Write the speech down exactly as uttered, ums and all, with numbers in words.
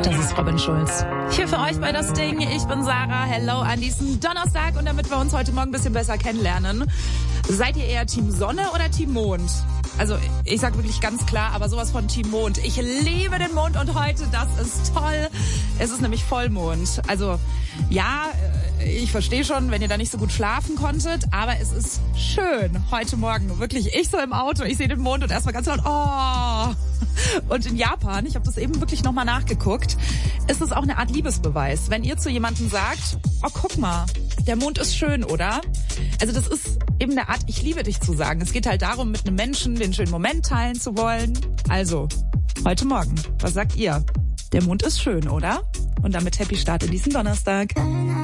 Das ist Robin Schulz. Hier für euch bei das Ding. Ich bin Sarah. Hello an diesem Donnerstag. Und damit wir uns heute Morgen ein bisschen besser kennenlernen, seid ihr eher Team Sonne oder Team Mond? Also ich sag wirklich ganz klar, aber sowas von Team Mond. Ich liebe den Mond und heute, das ist toll. Es ist nämlich Vollmond. Also ja, ich verstehe schon, wenn ihr da nicht so gut schlafen konntet, aber es ist schön heute Morgen. Wirklich, ich so im Auto, ich sehe den Mond und erstmal ganz laut, oh. Und in Japan, ich habe das eben wirklich nochmal nachgeguckt, ist es auch eine Art Liebesbeweis. Wenn ihr zu jemandem sagt, oh guck mal, der Mond ist schön, oder? Also das ist eben eine Art, ich liebe dich zu sagen. Es geht halt darum, mit einem Menschen den schönen Moment teilen zu wollen. Also, heute Morgen, was sagt ihr? Der Mond ist schön, oder? Und damit Happy Start in diesen Donnerstag.